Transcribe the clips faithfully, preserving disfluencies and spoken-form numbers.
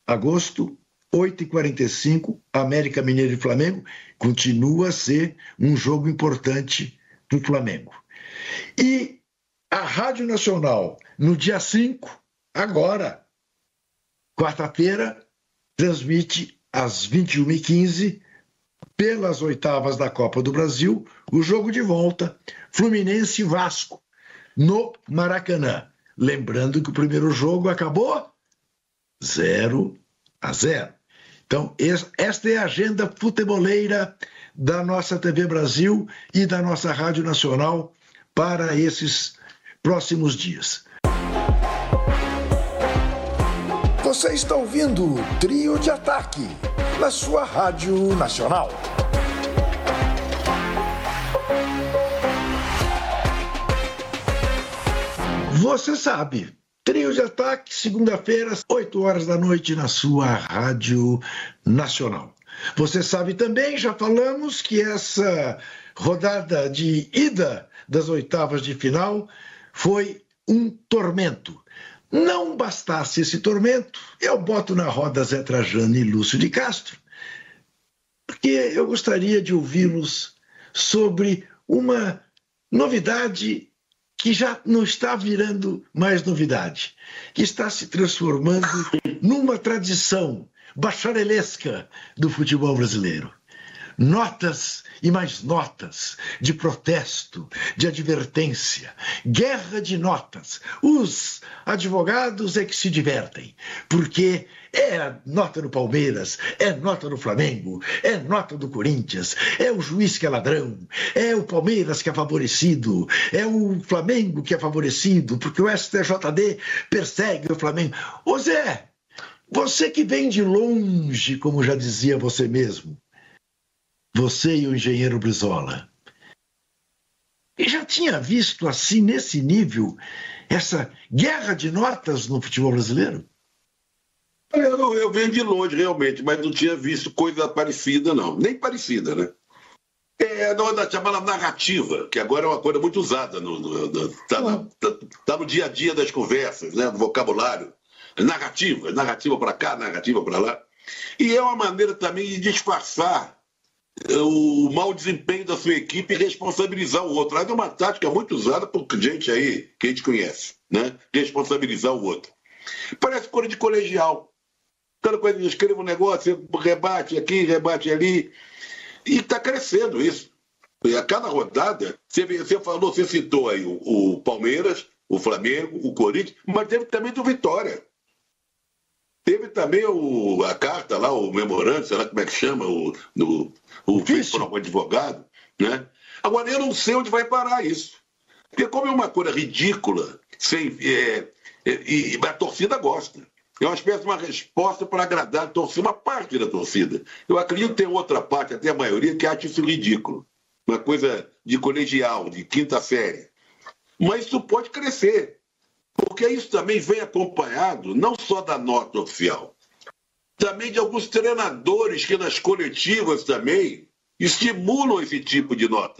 agosto, oito e quarenta e cinco, América Mineiro e Flamengo. Continua a ser um jogo importante para o Flamengo. E a Rádio Nacional, no dia cinco, agora, quarta-feira, transmite às vinte e uma e quinze, pelas oitavas da Copa do Brasil, o jogo de volta, Fluminense e Vasco, no Maracanã. Lembrando que o primeiro jogo acabou zero a zero. Então, esta é a agenda futeboleira da nossa T V Brasil e da nossa Rádio Nacional para esses próximos dias. Você está ouvindo o Trio de Ataque, na sua Rádio Nacional. Você sabe, Trio de Ataque, segunda-feira, oito horas da noite, na sua Rádio Nacional. Você sabe também, já falamos, que essa rodada de ida das oitavas de final foi um tormento. Não bastasse esse tormento, eu boto na roda Zé Trajano e Lúcio de Castro, porque eu gostaria de ouvi-los sobre uma novidade que já não está virando mais novidade, que está se transformando numa tradição bacharelesca do futebol brasileiro. Notas e mais notas de protesto, de advertência, guerra de notas. Os advogados é que se divertem, porque é nota no Palmeiras, é nota no Flamengo, é nota do Corinthians, é o juiz que é ladrão, é o Palmeiras que é favorecido, é o Flamengo que é favorecido, porque o S T J D persegue o Flamengo. Ô Zé, você que vem de longe, como já dizia você mesmo, você e o engenheiro Brizola, e já tinha visto assim, nesse nível, essa guerra de notas no futebol brasileiro? Eu, eu venho de longe, realmente, mas não tinha visto coisa parecida, não. Nem parecida, né? É a chamada narrativa, que agora é uma coisa muito usada, no, no, no, tá, na, tá, tá no dia a dia das conversas, né, no vocabulário. Narrativa, narrativa para cá, narrativa para lá. E é uma maneira também de disfarçar o mau desempenho da sua equipe e responsabilizar o outro. É uma tática muito usada por gente aí que a gente conhece, né? Responsabilizar o outro. Parece coisa de colegial. Cada coisa, escreva um negócio, rebate aqui, rebate ali. E está crescendo isso. E a cada rodada, você, você falou, você citou aí o, o Palmeiras, o Flamengo, o Corinthians, mas teve também do Vitória. Teve também o, a carta lá, o memorando, sei lá como é que chama, o, no, o feito por algum advogado, né? Agora, eu não sei onde vai parar isso. Porque como é uma coisa ridícula, sem, é, é, e a torcida gosta. É uma espécie de uma resposta para agradar a torcida, uma parte da torcida. Eu acredito que tem outra parte, até a maioria, que acha isso ridículo. Uma coisa de colegial, de quinta série. Mas isso pode crescer. Porque isso também vem acompanhado não só da nota oficial, também de alguns treinadores que nas coletivas também estimulam esse tipo de nota.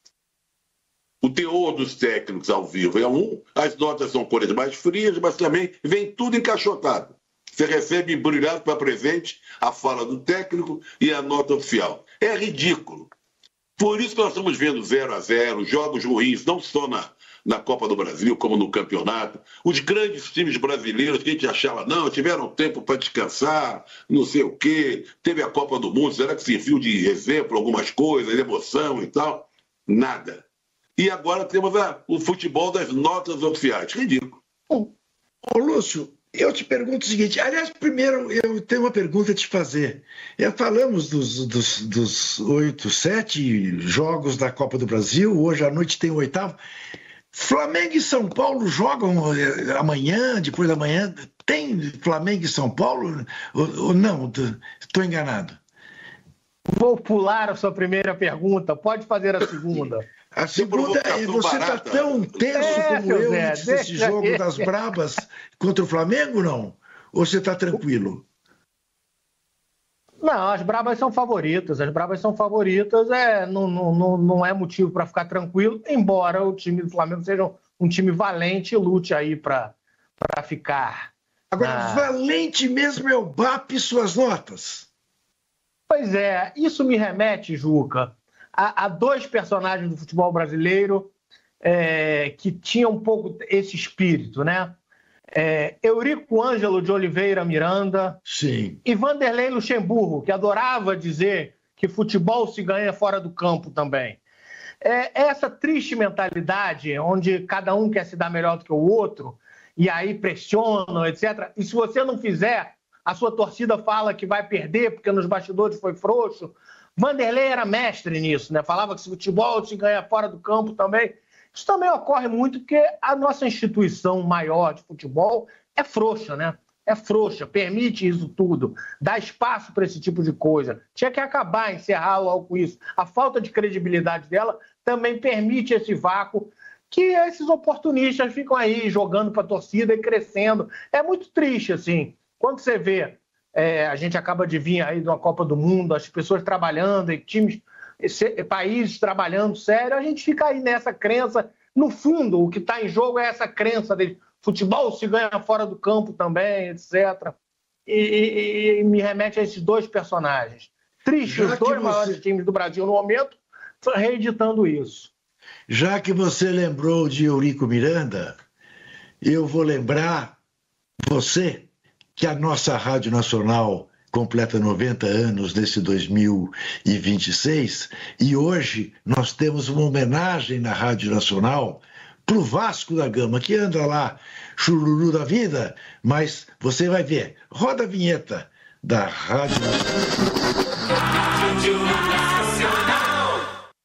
O teor dos técnicos ao vivo é um, as notas são cores mais frias, mas também vem tudo encaixotado. Você recebe embrulhado para presente a fala do técnico e a nota oficial. É ridículo. Por isso que nós estamos vendo zero a zero, jogos ruins, não só na, na Copa do Brasil, como no campeonato. Os grandes times brasileiros que a gente achava, não, tiveram tempo para descansar, não sei o quê, teve a Copa do Mundo, será que serviu de exemplo algumas coisas, emoção e tal? Nada. E agora temos a, o futebol das notas oficiais. Ridículo. Ô, ô Lúcio, eu te pergunto o seguinte, aliás, primeiro eu tenho uma pergunta a te fazer. Já falamos dos, dos, dos oito, sete jogos da Copa do Brasil, hoje à noite tem o oitavo. Flamengo e São Paulo jogam amanhã, depois da manhã. Tem Flamengo e São Paulo ou, ou não? Estou enganado. Vou pular a sua primeira pergunta, pode fazer a segunda. A segunda é, você está tão tenso é, como eu Zé, nesse jogo é. das brabas contra o Flamengo, não? Ou você está tranquilo? Não, as brabas são favoritas, as brabas são favoritas, é, não, não, não é motivo para ficar tranquilo, embora o time do Flamengo seja um time valente e lute aí para ficar Agora, Ah. valente mesmo é o B A P e suas notas. Pois é, isso me remete, Juca, a, a dois personagens do futebol brasileiro é, que tinham um pouco esse espírito, né? É, Eurico Ângelo de Oliveira Miranda Sim. e Vanderlei Luxemburgo, que adorava dizer que futebol se ganha fora do campo também. É, essa triste mentalidade, onde cada um quer se dar melhor do que o outro, e aí pressionam, etcétera. E se você não fizer, a sua torcida fala que vai perder porque nos bastidores foi frouxo. Vanderlei era mestre nisso, né? Falava que se futebol se ganha fora do campo também. Isso também ocorre muito porque a nossa instituição maior de futebol é frouxa, né? É frouxa, permite isso tudo, dá espaço para esse tipo de coisa. Tinha que acabar, encerrar logo com isso. A falta de credibilidade dela também permite esse vácuo que esses oportunistas ficam aí jogando para a torcida e crescendo. É muito triste, assim. Quando você vê, é, a gente acaba de vir aí de uma Copa do Mundo, as pessoas trabalhando, e times, países trabalhando sério, a gente fica aí nessa crença. No fundo, o que está em jogo é essa crença de futebol se ganha fora do campo também, etcétera. E, e, e me remete a esses dois personagens. Triste, os dois você... maiores times do Brasil no momento, reeditando isso. Já que você lembrou de Eurico Miranda, eu vou lembrar você que a nossa Rádio Nacional completa noventa anos nesse dois mil e vinte e seis e hoje nós temos uma homenagem na Rádio Nacional para o Vasco da Gama, que anda lá, chururu da vida, mas você vai ver. Roda a vinheta da Rádio Nacional.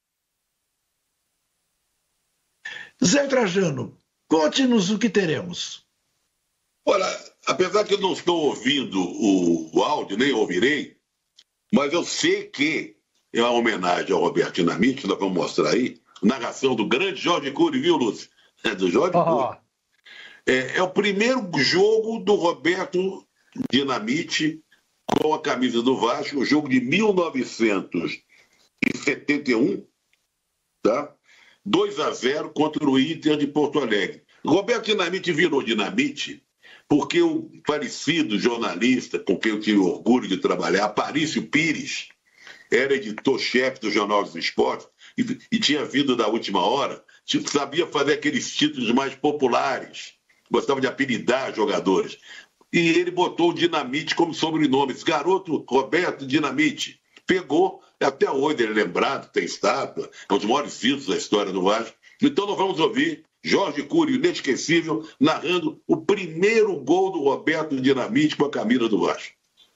Zé Trajano, conte-nos o que teremos. Olha, apesar que eu não estou ouvindo o, o áudio, nem ouvirei, mas eu sei que é uma homenagem ao Roberto Dinamite, que nós vamos mostrar aí, narração do grande Jorge Cury, viu, Lúcio? É do Jorge oh. Cury. É, é o primeiro jogo do Roberto Dinamite com a camisa do Vasco, o jogo de mil novecentos e setenta e um, tá? dois a zero contra o Inter de Porto Alegre. Roberto Dinamite virou Dinamite porque o falecido jornalista com quem eu tive orgulho de trabalhar, Aparício Pires, era editor-chefe do Jornal dos Esportes e, e tinha vindo da última hora, tipo, sabia fazer aqueles títulos mais populares, gostava de apelidar jogadores. E ele botou o Dinamite como sobrenome. Esse garoto, Roberto Dinamite, pegou, até hoje ele é lembrado, tem estátua, é um dos maiores ídolos da história do Vasco. Então nós vamos ouvir Jorge Cury, inesquecível, narrando o primeiro gol do Roberto Dinamite com a camisa do Vasco.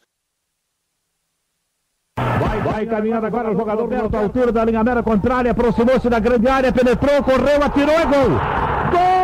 Vai, vai caminhando agora o jogador Roberto, à altura da linha mera contrária, aproximou-se da grande área, penetrou, correu, atirou, é gol! Gol!